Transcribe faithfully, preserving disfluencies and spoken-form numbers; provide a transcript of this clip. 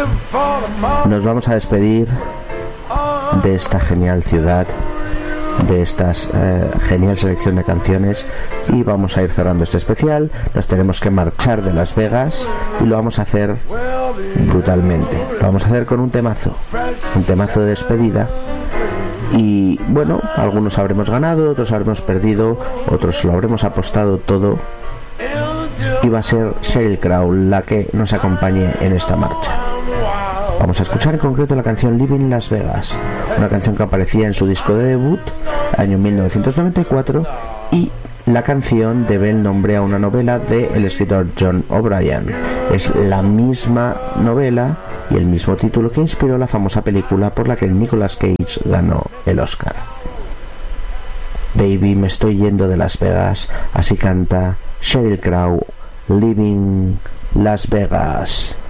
Nos vamos a despedir de esta genial ciudad, de esta eh, genial selección de canciones, y vamos a ir cerrando este especial. Nos tenemos que marchar de Las Vegas y lo vamos a hacer brutalmente. Lo vamos a hacer con un temazo, un temazo de despedida. Y bueno, algunos habremos ganado, otros habremos perdido, otros lo habremos apostado todo, y va a ser Sheryl Crow la que nos acompañe en esta marcha. Vamos a escuchar en concreto la canción Living Las Vegas, una canción que aparecía en su disco de debut, año mil novecientos noventa y cuatro, y la canción debe el nombre a una novela del escritor John O'Brien. Es la misma novela y el mismo título que inspiró la famosa película por la que Nicolas Cage ganó el Oscar. Baby, me estoy yendo de Las Vegas, así canta Sheryl Crow, Living Las Vegas.